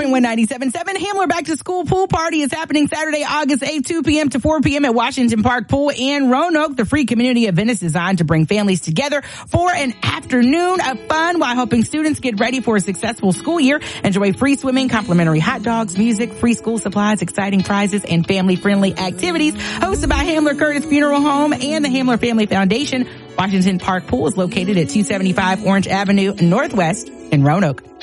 97.7 Hamler Back to School Pool Party is happening Saturday, August 8th, 2 p.m. to 4 p.m. at Washington Park Pool in Roanoke. The free community event is designed to bring families together for an afternoon of fun while helping students get ready for a successful school year. Enjoy free swimming, complimentary hot dogs, music, free school supplies, exciting prizes, and family-friendly activities. Hosted by Hamler Curtis Funeral Home and the Hamler Family Foundation. Washington Park Pool is located at 275 Orange Avenue Northwest in Roanoke.